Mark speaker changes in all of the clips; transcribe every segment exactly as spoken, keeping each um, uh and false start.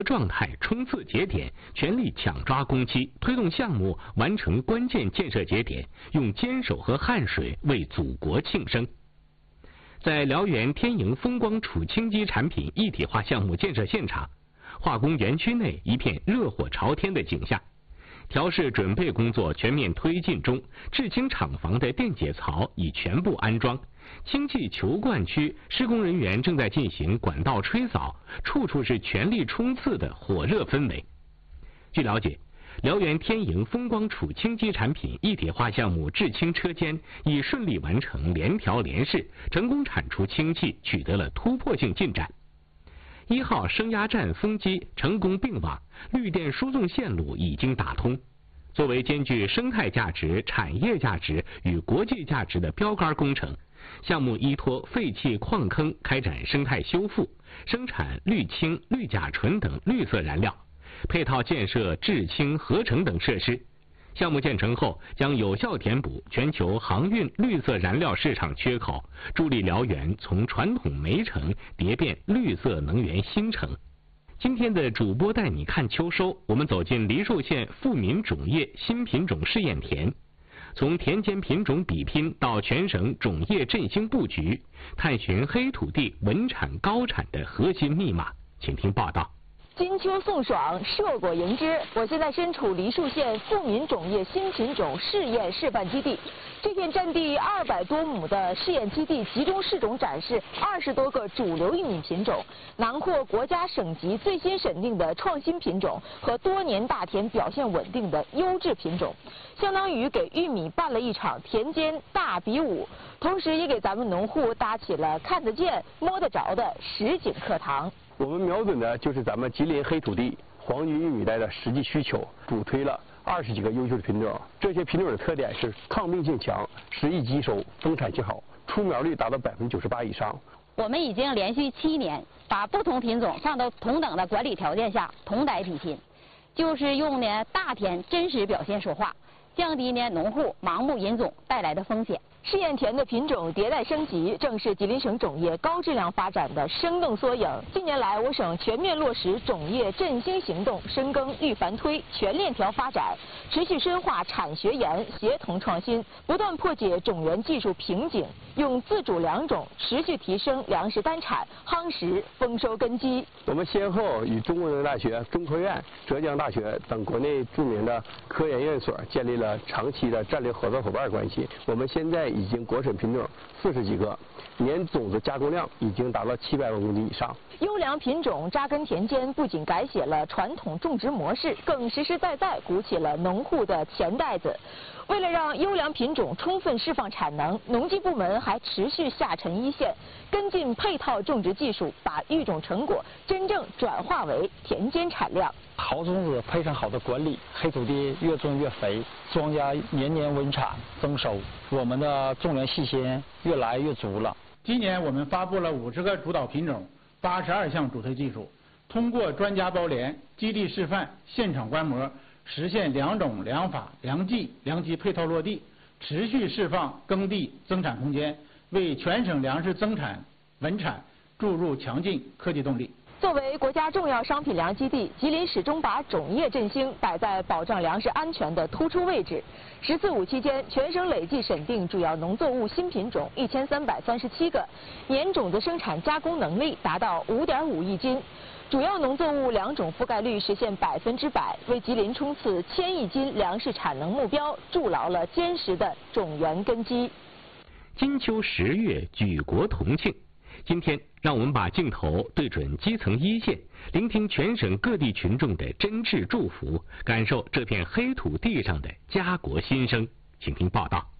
Speaker 1: 状态冲刺节点，全力抢抓工期，推动项目完成关键建设节点，用坚守和汗水为祖国庆生。在辽源天盈风光储氢机产品一体化项目建设现场，化工园区内一片热火朝天的景象。调试准备工作全面推进中，制氢厂房的电解槽已全部安装，氢气球灌区施工人员正在进行管道吹扫，处处是全力冲刺的火热氛围。据了解，辽源天盈风光储氢机产品一体化项目制氢车间已顺利完成联调联试，成功产出氢气，取得了突破性进展。一号升压站风机成功并网，绿电输送线路已经打通。作为兼具生态价值、产业价值与国际价值的标杆工程，项目依托废弃矿坑开展生态修复，生产氯氢、氯甲醇等绿色燃料，配套建设制氢合成等设施。项目建成后，将有效填补全球航运绿色燃料市场缺口，助力辽源从传统煤城蝶变绿色能源新城。今天的主播带你看秋收，我们走进梨树县富民种业新品种试验田，从田间品种比拼到全省种业振兴布局，探寻黑土地稳产高产的核心密码。请听报道。
Speaker 2: 金秋送爽，硕果迎之。我现在身处梨树县富民种业新品种试验示范基地。这片占地二百多亩的试验基地集中试种展示二十多个主流玉米品种，囊括国家省级最新审定的创新品种和多年大田表现稳定的优质品种，相当于给玉米办了一场田间大比武，同时也给咱们农户搭起了看得见、摸得着的实景课堂。
Speaker 3: 我们瞄准的就是咱们吉林黑土地黄金玉米带的实际需求，主推了二十几个优秀的品种。这些品种的特点是抗病性强、时易积收、丰产性好，出苗率达到百分之九十八以上。
Speaker 4: 我们已经连续七年把不同品种放到同等的管理条件下同台比拼，就是用呢大田真实表现说话，降低呢农户盲目引种带来的风险。
Speaker 2: 试验田的品种迭代升级，正是吉林省种业高质量发展的生动缩影。近年来，我省全面落实种业振兴行动，深耕预繁推、全链条发展，持续深化产学研协同创新，不断破解种源技术瓶颈，用自主良种持续提升粮食单产，夯实丰收根基。
Speaker 3: 我们先后与中国人民大学、中科院、浙江大学等国内著名的科研院所建立了长期的战略合作伙伴关系。我们现在已经国产品种四十几个，年种子加工量已经达到七百万公斤以上。
Speaker 2: 优良品种扎根田间，不仅改写了传统种植模式，更实实在在鼓起了农户的钱袋子。为了让优良品种充分释放产能，农技部门还持续下沉一线，跟进配套种植技术，把育种成果真正转化为田间产量。
Speaker 5: 好种子配上好的管理，黑土地越种越肥，庄稼年年稳产增收，我们的种粮信心越来越足了。
Speaker 6: 今年我们发布了五十个主导品种，八十二项主推技术，通过专家包联、基地示范、现场观摩，实现良种、良法、良技、良机配套落地，持续释放耕地增产空间，为全省粮食增产稳产注入强劲科技动力。
Speaker 2: 作为国家重要商品粮基地，吉林始终把种业振兴摆在保障粮食安全的突出位置。“十四五”期间，全省累计审定主要农作物新品种一千三百三十七个，年种子生产加工能力达到五点五亿斤，主要农作物良种覆盖率实现百分之百，为吉林冲刺千亿斤粮食产能目标筑牢了坚实的种源根基。
Speaker 1: 金秋十月，举国同庆。今天，让我们把镜头对准基层一线，聆听全省各地群众的真挚祝福，感受这片黑土地上的家国心声。请听报道。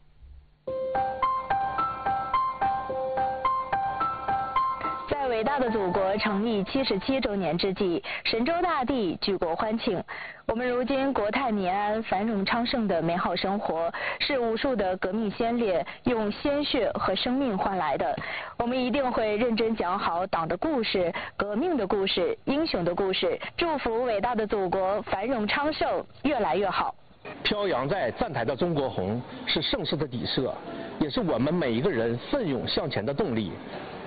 Speaker 7: 在伟大的祖国成立七十七周年之际，神州大地举国欢庆。我们如今国泰民安、繁荣昌盛的美好生活，是无数的革命先烈用鲜血和生命换来的。我们一定会认真讲好党的故事、革命的故事、英雄的故事，祝福伟大的祖国繁荣昌盛，越来越好。
Speaker 8: 飘扬在站台的中国红是盛世的底色，也是我们每一个人奋勇向前的动力。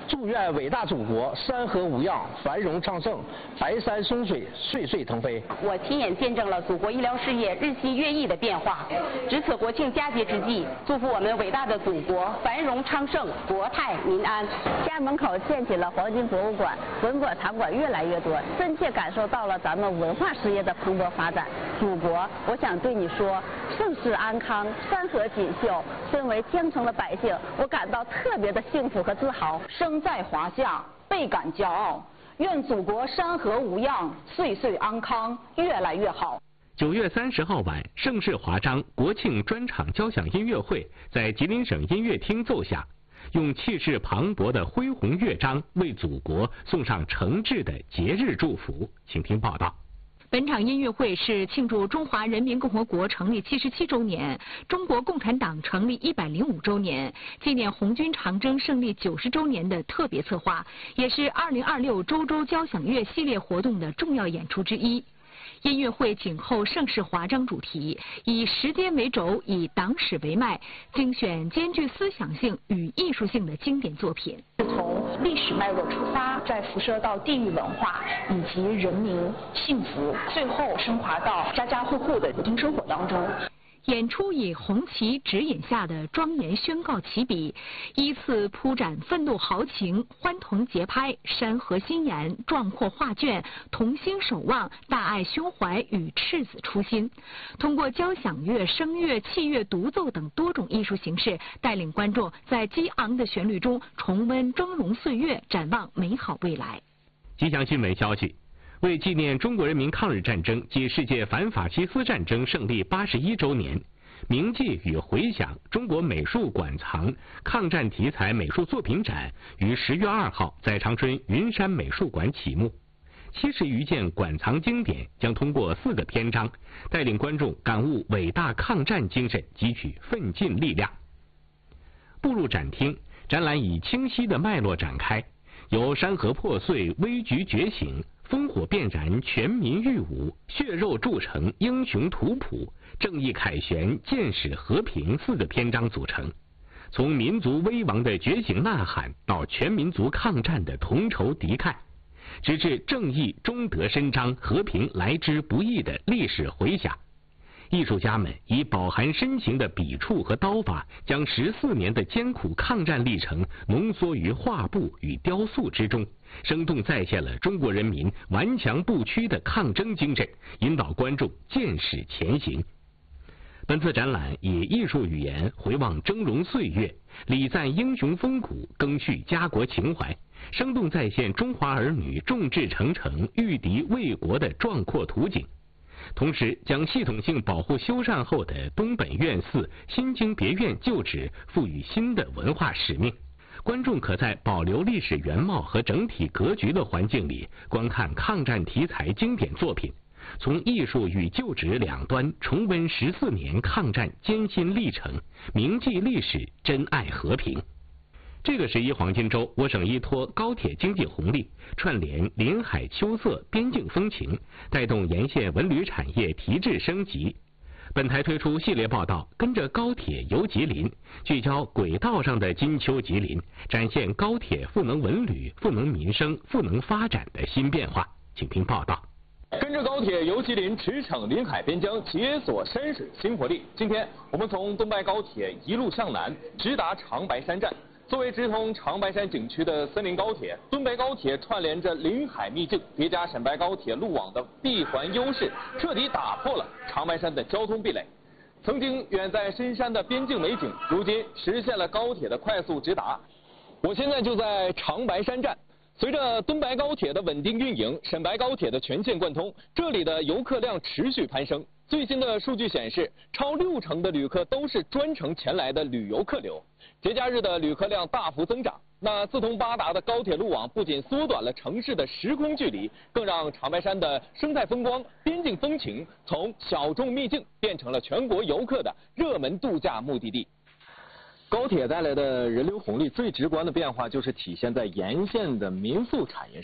Speaker 8: 祝愿伟大祖国山河无恙，繁荣昌盛，白山松水，岁岁腾飞。
Speaker 4: 我亲眼见证了祖国医疗事业日新月异的变化。值此国庆佳节之际，祝福我们伟大的祖国繁荣昌盛，国泰民安。家门口建起了黄金博物馆，文博场馆越来越多，真切感受到了咱们文化事业的蓬勃发展。祖国，我想对你说，盛世安康，山河锦绣。身为江城的百姓，我感到特别的幸福和自豪。
Speaker 2: 生在华夏，倍感骄傲。愿祖国山河无恙，岁岁安康，越来越好。
Speaker 1: 九月三十号晚，盛世华章国庆专场交响音乐会在吉林省音乐厅奏响，用气势磅礴的恢宏乐章为祖国送上诚挚的节日祝福。请听报道。
Speaker 9: 本场音乐会是庆祝中华人民共和国成立七十七周年、中国共产党成立一百零五周年、纪念红军长征胜利九十周年的特别策划，也是二零二六周周交响乐系列活动的重要演出之一。音乐会紧扣盛世华章主题，以时间为轴，以党史为脉，精选兼具思想性与艺术性的经典作品。
Speaker 10: 从历史脉络出发，再辐射到地域文化以及人民幸福，最后升华到家家户户的普通生活当中。
Speaker 9: 演出以红旗指引下的庄严宣告起笔，依次铺展愤怒豪情、欢腾节拍、山河心言、壮阔画卷、同心守望、大爱胸怀与赤子初心，通过交响乐、声乐、器乐独奏等多种艺术形式，带领观众在激昂的旋律中重温峥嵘岁月，展望美好未来。
Speaker 1: 吉祥新闻消息。为纪念中国人民抗日战争暨世界反法西斯战争胜利八十一周年，铭记与回响中国美术馆藏抗战题材美术作品展于十月二号在长春云山美术馆启幕。七十余件馆藏经典将通过四个篇章，带领观众感悟伟大抗战精神，汲取奋进力量。步入展厅，展览以清晰的脉络展开，由山河破碎、危局觉醒、烽火便燃、全民御侮、血肉铸成、英雄图谱、正义凯旋、见识和平四个篇章组成。从民族危亡的觉醒呐喊到全民族抗战的同仇敌忾，直至正义终得伸张、和平来之不易的历史回响。艺术家们以饱含深情的笔触和刀法，将十四年的艰苦抗战历程浓缩于画布与雕塑之中，生动再现了中国人民顽强不屈的抗争精神，引导观众见识前行。本次展览以艺术语言回望峥嵘岁月，礼赞英雄风骨，赓续家国情怀，生动再现中华儿女众志成城、御敌卫国的壮阔图景。同时将系统性保护修缮后的东本院寺、新京别院旧址赋予新的文化使命。观众可在保留历史原貌和整体格局的环境里观看抗战题材经典作品，从艺术与旧址两端重温十四年抗战艰辛历程，铭记历史，珍爱和平。这个十一黄金周，我省依托高铁经济红利，串联林海秋色、边境风情，带动沿线文旅产业提质升级。本台推出系列报道，跟着高铁游吉林，聚焦轨道上的金秋吉林，展现高铁赋能文旅、赋能民生、赋能发展的新变化。请听报道。
Speaker 8: 跟着高铁游吉林，驰骋临海边疆，解锁山水新活力。今天我们从东白高铁一路向南，直达长白山站。作为直通长白山景区的森林高铁，东白高铁串联着临海秘境，叠加沈白高铁路网的闭环优势，彻底打破了长白山的交通壁垒。曾经远在深山的边境美景，如今实现了高铁的快速直达。我现在就在长白山站。随着东白高铁的稳定运营，沈白高铁的全线贯通，这里的游客量持续攀升。最新的数据显示，超六成的旅客都是专程前来的旅游客流，节假日的旅客量大幅增长。那四通八达的高铁路网不仅缩短了城市的时空距离，更让长白山的生态风光、边境风情从小众秘境变成了全国游客的热门度假目的地。高铁带来的人流红利最直观的变化，就是体现在沿线的民宿产业上。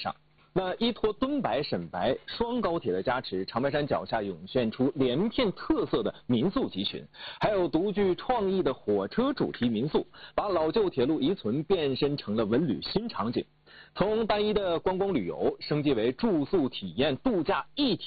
Speaker 8: 那依托敦白沈白双高铁的加持，长白山脚下涌现出连片特色的民宿集群，还有独具创意的火车主题民宿，把老旧铁路遗存变身成了文旅新场景。从单一的观光旅游升级为住宿体验度假一体。